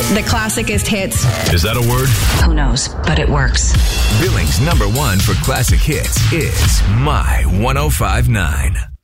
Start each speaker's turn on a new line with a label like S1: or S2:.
S1: the classicest hits.
S2: Is that a word?
S3: Who knows, but it works.
S2: Billings #1 for classic hits is My 105.9.